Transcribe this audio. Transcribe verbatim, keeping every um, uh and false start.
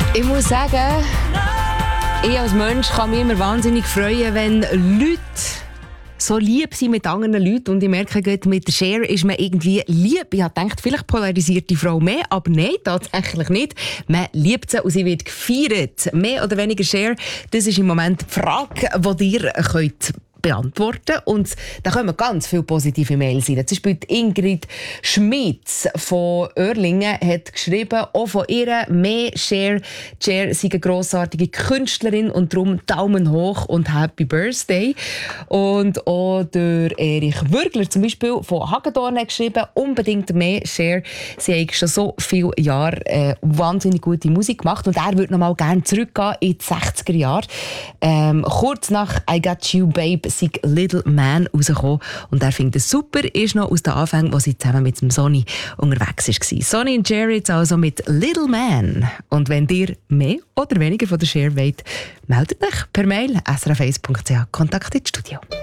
Ich muss sagen, ich als Mensch kann mich immer wahnsinnig freuen, wenn Leute so lieb sind mit anderen Leuten. Und ich merke, mit der Cher ist man irgendwie lieb. Ich habe gedacht, vielleicht polarisiert die Frau mehr, aber nein, tatsächlich nicht. Man liebt sie und sie wird gefeiert. Mehr oder weniger Cher, das ist im Moment die Frage, die ihr könnt beantworten. Und da kommen ganz viele positive Mails rein. Zum Beispiel Ingrid Schmitz von Oerlingen hat geschrieben, auch von ihr mehr Cher. Cher ist eine grossartige Künstlerin und darum Daumen hoch und Happy Birthday. Und auch der Erich Würgler zum Beispiel von Hagedorn hat geschrieben, unbedingt mehr Cher. Sie hat schon so viele Jahre äh, wahnsinnig gute Musik gemacht und er würde noch mal gerne zurückgehen in die sechziger Jahre. Ähm, kurz nach I Got You Babe sei Little Man rausgekommen und er findet es super, ist noch aus den Anfängen, wo sie zusammen mit dem Sonny unterwegs war. Sonny und Jared also mit Little Man. Und wenn ihr mehr oder weniger von der Cher wollt, meldet euch per Mail s r f eins punkt c h, Kontakt ins Studio.